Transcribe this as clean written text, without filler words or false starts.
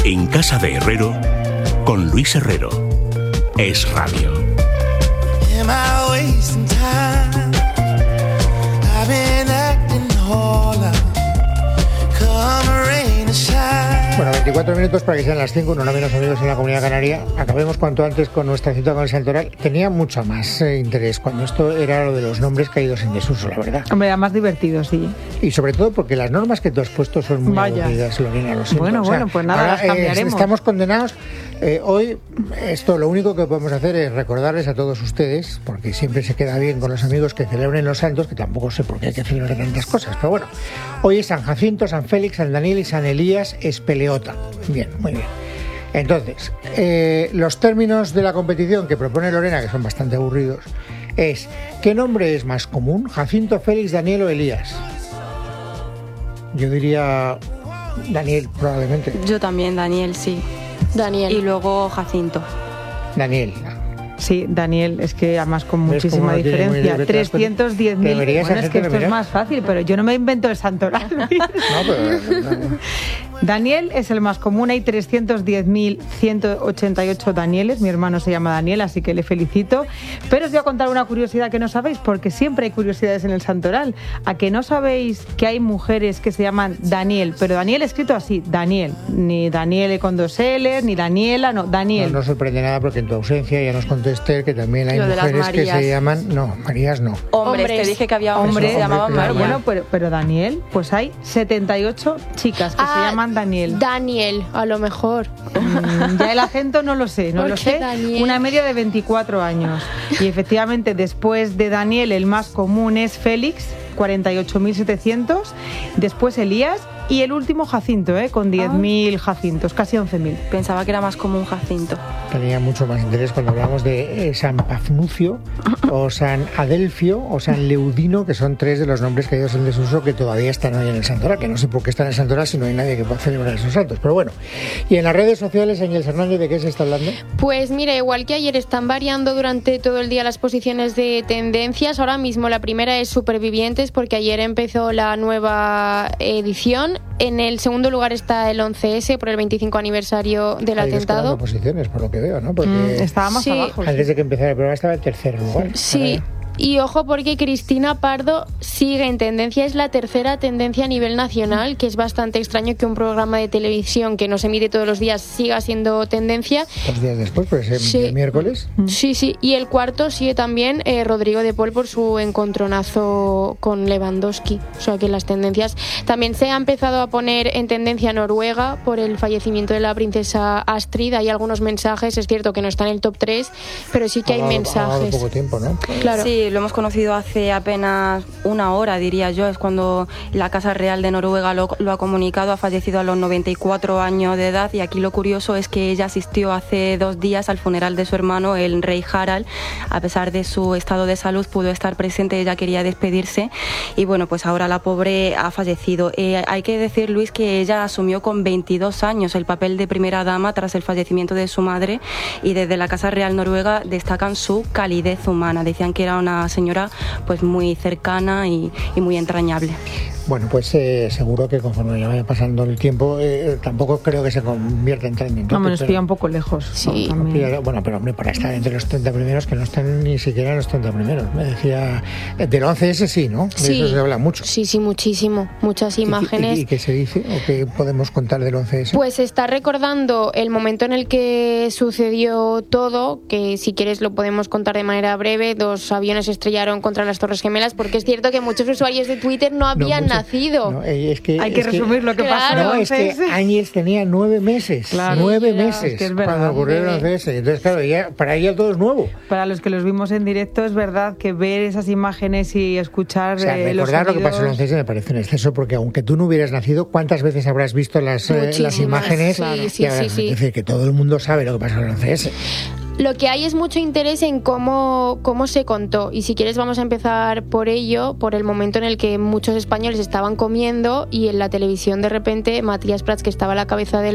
En Casa de Herrero, con Luis Herrero. Es Radio. Bueno, 24 minutos para que sean las 5, no menos amigos en la Comunidad Canaria. Acabemos cuanto antes con nuestra cita con el Santoral. Tenía mucho más interés cuando esto era lo de los nombres caídos en desuso, la verdad. Hombre, era más divertido, sí. Y sobre todo porque las normas que tú has puesto son muy aburridas, Lorena, lo siento. Bueno, pues nada, las cambiaremos. Estamos condenados. Hoy, esto lo único que podemos hacer es recordarles a todos ustedes, porque siempre se queda bien con los amigos que celebren los santos, que tampoco sé por qué hay que celebrar tantas cosas, pero bueno, hoy es San Jacinto, San Félix, San Daniel y San Elías Espeleota. Bien, muy bien. Entonces, los términos de la competición que propone Lorena, que son bastante aburridos, es: ¿qué nombre es más común? ¿Jacinto, Félix, Daniel o Elías? Yo diría Daniel, probablemente. Yo también, Daniel, sí. Daniel. Y luego Jacinto. Daniel. Sí, Daniel, es que además con muchísima diferencia. 310.000. Bueno, es que esto es más fácil, pero yo no me invento el santoral. No, pero... Daniel es el más común, hay 310.188 Danieles, mi hermano se llama Daniel, así que le felicito. Pero os voy a contar una curiosidad que no sabéis, porque siempre hay curiosidades en el santoral. ¿A que no sabéis que hay mujeres que se llaman Daniel? Pero Daniel escrito así, Daniel, ni Daniele con 2 L's, ni Daniela, no, Daniel. No sorprende nada porque en tu ausencia ya nos contó Esther que también hay mujeres que se llaman... No, Marías no. Hombres, te dije que había hombres que se llamaban María. Bueno, pero Daniel, pues hay 78 chicas que se llaman Daniel. Daniel, a lo mejor. Ya el acento no lo sé, no lo sé. Daniel. Una media de 24 años. Y efectivamente, después de Daniel, el más común es Félix, 48.700. Después Elías. Y el último Jacinto, con 10.000 Jacintos, casi 11.000. Pensaba que era más común Jacinto. Tenía mucho más interés cuando hablamos de San Pafnucio, o San Adelfio, o San Leudino, que son 3 de los nombres caídos en desuso que todavía están hoy en el santoral, que no sé por qué están en el santoral si no hay nadie que pueda celebrar esos santos. Pero bueno, y en las redes sociales, Ángel Hernández, ¿de qué se está hablando? Pues mira, igual que ayer, están variando durante todo el día las posiciones de tendencias. Ahora mismo la primera es Supervivientes, porque ayer empezó la nueva edición. En el segundo lugar está el 11S por el 25 aniversario del atentado. Posiciones, por lo que veo, ¿no? Porque estaba más abajo. Antes de que empezara el programa estaba en tercer lugar. Sí. Y ojo porque Cristina Pardo sigue en tendencia, es la tercera tendencia a nivel nacional, que es bastante extraño que un programa de televisión que no se emite todos los días siga siendo tendencia. 2 días después, pues el miércoles. Sí, y el cuarto sigue también Rodrigo de Paul por su encontronazo con Lewandowski. O sea que las tendencias también se ha empezado a poner en tendencia Noruega por el fallecimiento de la princesa Astrid. Hay algunos mensajes, es cierto que no está en el top 3, pero sí que hay mensajes. Ha dado poco tiempo, ¿no? Claro. Sí, lo hemos conocido hace apenas una hora, diría yo. Es cuando la Casa Real de Noruega lo ha comunicado. Ha fallecido a los 94 años de edad, y aquí lo curioso es que ella asistió hace 2 días al funeral de su hermano, el rey Harald. A pesar de su estado de salud, pudo estar presente. Ella quería despedirse y bueno, pues ahora la pobre ha fallecido. Hay que decir, Luis, que ella asumió con 22 años el papel de primera dama tras el fallecimiento de su madre, y desde la Casa Real Noruega destacan su calidez humana. Decían que era una señora pues muy cercana y muy entrañable. Bueno, pues seguro que conforme vaya pasando el tiempo, tampoco creo que se convierta en trending. No, me nos pilla un poco lejos. Sí. Bueno, pero hombre, para estar entre los 30 primeros, que no están ni siquiera en los 30 primeros. Me decía, del 11S sí, ¿no? De sí, eso se habla mucho. Sí, muchísimo. Muchas imágenes. ¿Y qué se dice o qué podemos contar del 11S? Pues está recordando el momento en el que sucedió todo, que si quieres lo podemos contar de manera breve. 2 aviones estrellaron contra las Torres Gemelas, porque es cierto que muchos usuarios de Twitter no habían nacido. No, hay que resumir lo que pasó. No, es que Áñez tenía 9 meses. Claro, 9 meses es verdad, cuando ocurrió el 11S. Entonces, claro, para ella todo es nuevo. Para los que los vimos en directo, es verdad que ver esas imágenes y escuchar recordar lo que pasó en el 11S me parece un exceso, porque aunque tú no hubieras nacido, ¿cuántas veces habrás visto las imágenes? Sí. Es decir, que todo el mundo sabe lo que pasó en el 11S. Lo que hay es mucho interés en cómo se contó, y si quieres vamos a empezar por ello, por el momento en el que muchos españoles estaban comiendo y en la televisión de repente Matías Prats, que estaba a la cabeza de